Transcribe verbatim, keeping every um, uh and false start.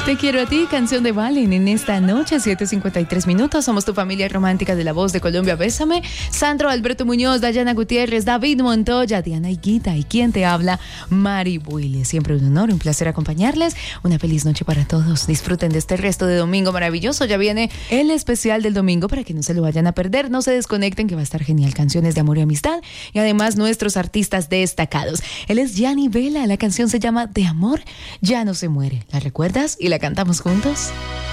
Te quiero a ti, canción de Valen. En esta noche, siete cincuenta y tres minutos. Somos tu familia romántica de La Voz de Colombia. Bésame. Sandro Alberto Muñoz, Dayana Gutiérrez, David Montoya, Diana Higuita y quien te habla, Mari Buile. Siempre un honor, un placer acompañarles. Una feliz noche para todos. Disfruten de este resto de domingo maravilloso. Ya viene el especial del domingo para que no se lo vayan a perder. No se desconecten, que va a estar genial. Canciones de amor y amistad. Y además nuestros artistas destacados. Él es Gianni Vela. La canción se llama De Amor Ya No Se Muere. ¿La recuerdas? Y la cantamos juntos.